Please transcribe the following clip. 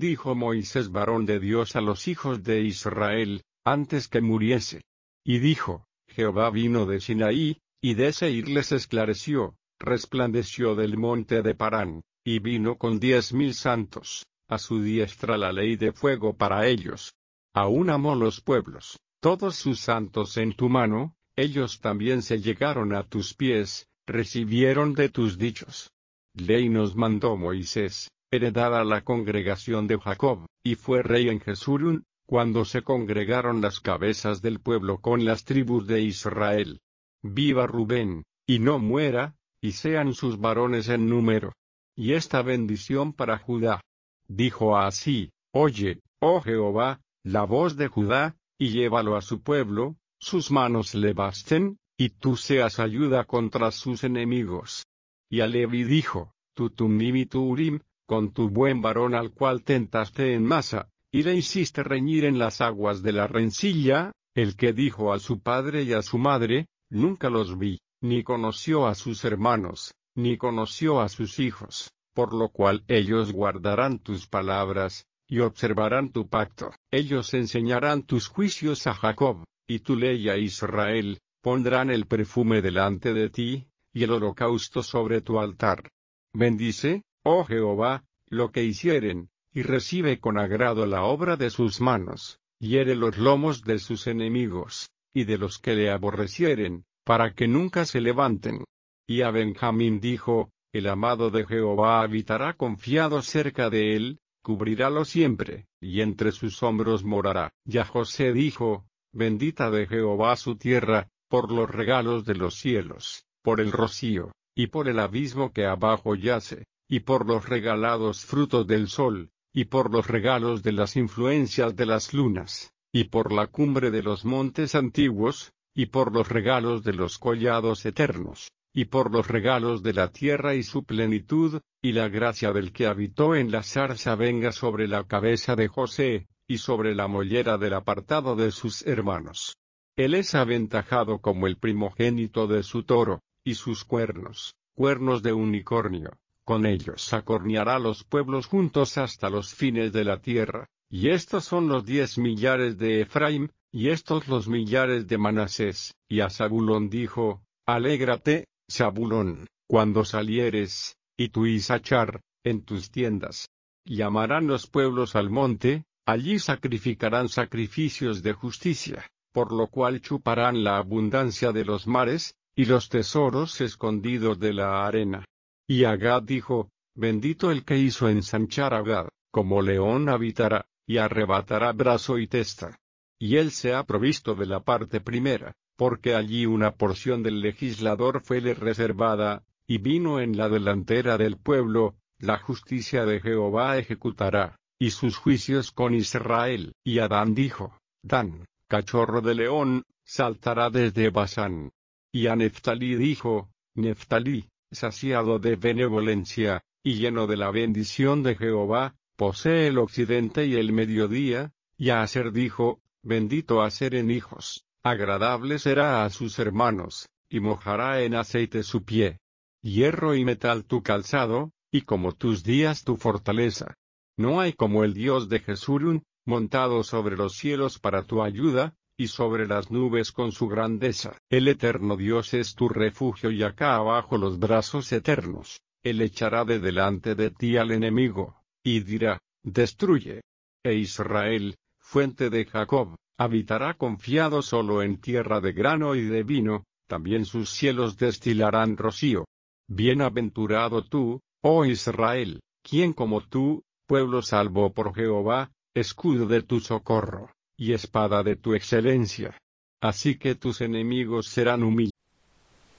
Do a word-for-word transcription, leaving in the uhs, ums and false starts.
bendijo Moisés varón de Dios a los hijos de Israel, antes que muriese. Y dijo, Jehová vino de Sinaí, y de Seir les esclareció, resplandeció del monte de Parán, y vino con diez mil santos, a su diestra la ley de fuego para ellos. Aún amó los pueblos, todos sus santos en tu mano, ellos también se llegaron a tus pies, recibieron de tus dichos. Ley nos mandó Moisés, heredada la congregación de Jacob, y fue rey en Jesurun, cuando se congregaron las cabezas del pueblo con las tribus de Israel. Viva Rubén, y no muera, y sean sus varones en número. Y esta bendición para Judá. Dijo así, oye, oh Jehová, la voz de Judá, y llévalo a su pueblo, sus manos le basten, y tú seas ayuda contra sus enemigos. Y a Levi dijo, tu Tumim y tu Urim, con tu buen varón al cual tentaste en Masa, y le hiciste reñir en las aguas de la rencilla, el que dijo a su padre y a su madre, nunca los vi, ni conoció a sus hermanos, ni conoció a sus hijos, por lo cual ellos guardarán tus palabras, y observarán tu pacto. Ellos enseñarán tus juicios a Jacob, y tu ley a Israel, pondrán el perfume delante de ti, y el holocausto sobre tu altar. Bendice, oh Jehová, lo que hicieren, y recibe con agrado la obra de sus manos, hiere los lomos de sus enemigos, y de los que le aborrecieren, para que nunca se levanten. Y a Benjamín dijo, el amado de Jehová habitará confiado cerca de él, cubrirálo siempre, y entre sus hombros morará. Y a José dijo, bendita de Jehová su tierra, por los regalos de los cielos, por el rocío, y por el abismo que abajo yace, y por los regalados frutos del sol, y por los regalos de las influencias de las lunas, y por la cumbre de los montes antiguos, y por los regalos de los collados eternos, y por los regalos de la tierra y su plenitud, y la gracia del que habitó en la zarza venga sobre la cabeza de José, y sobre la mollera del apartado de sus hermanos. Él es aventajado como el primogénito de su toro, y sus cuernos, cuernos de unicornio, con ellos acorneará los pueblos juntos hasta los fines de la tierra. Y estos son los diez millares de Efraim, y estos los millares de Manasés. Y a Zabulón dijo, alégrate, Zabulón, cuando salieres, y tú Isachar, en tus tiendas. Llamarán los pueblos al monte, allí sacrificarán sacrificios de justicia, por lo cual chuparán la abundancia de los mares, y los tesoros escondidos de la arena. Y Agad dijo, bendito el que hizo ensanchar a Gad, como león habitará, y arrebatará brazo y testa. Y él se ha provisto de la parte primera, porque allí una porción del legislador fuele reservada, y vino en la delantera del pueblo, la justicia de Jehová ejecutará, y sus juicios con Israel. Y Adán dijo, Dan, cachorro de león, saltará desde Basán. Y a Neftalí dijo, Neftalí, saciado de benevolencia, y lleno de la bendición de Jehová, posee el occidente y el mediodía. Y a Aser dijo, bendito Aser en hijos, agradable será a sus hermanos, y mojará en aceite su pie. Hierro y metal tu calzado, y como tus días tu fortaleza. No hay como el Dios de Jesurun, montado sobre los cielos para tu ayuda, y sobre las nubes con su grandeza. El eterno Dios es tu refugio y acá abajo los brazos eternos. Él echará de delante de ti al enemigo, y dirá, destruye. E Israel, fuente de Jacob, habitará confiado solo en tierra de grano y de vino, también sus cielos destilarán rocío. Bienaventurado tú, oh Israel, ¿quién como tú, pueblo salvo por Jehová, escudo de tu socorro, y espada de tu excelencia? Así que tus enemigos serán humillados.